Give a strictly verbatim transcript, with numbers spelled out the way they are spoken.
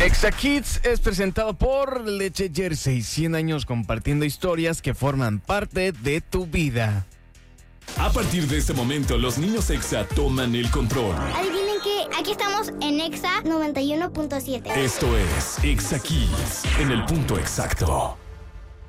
Exa Kids es presentado por Leche Jersey, cien años compartiendo historias que forman parte de tu vida. A partir de este momento, los niños Exa toman el control. Adivinen que aquí estamos en Exa noventa y uno punto siete. Esto es Exa Kids, en el punto exacto.